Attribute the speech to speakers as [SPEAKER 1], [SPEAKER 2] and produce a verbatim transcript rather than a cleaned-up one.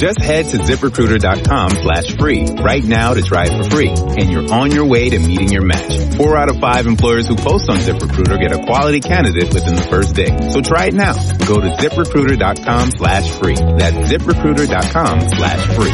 [SPEAKER 1] Just head to ZipRecruiter.com slash free right now to try it for free. And you're on your way to meeting your match. Four out of five employers who post on ZipRecruiter get a quality candidate within the first day. So try it now. Go to ZipRecruiter.com slash free. That's ZipRecruiter.com slash free.